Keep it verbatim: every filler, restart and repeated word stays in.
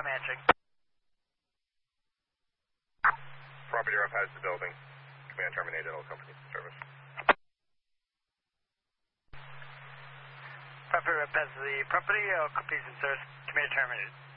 I'm answering. Property rep has the building. Command terminated, all companies in service. Property rep has the property, all companies in service. Command terminated.